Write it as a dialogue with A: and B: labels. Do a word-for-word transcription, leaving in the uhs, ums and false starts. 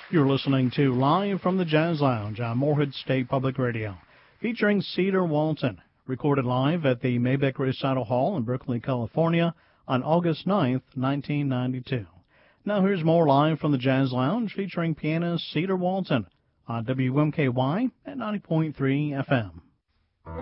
A: You're listening to Live from the Jazz Lounge on Morehead State Public Radio, featuring Cedar Walton, recorded live at the Mabeck Recital Hall in Berkeley, California on August ninth, nineteen ninety-two. Now here's more Live from the Jazz Lounge featuring pianist Cedar Walton on W M K Y at ninety point three F M.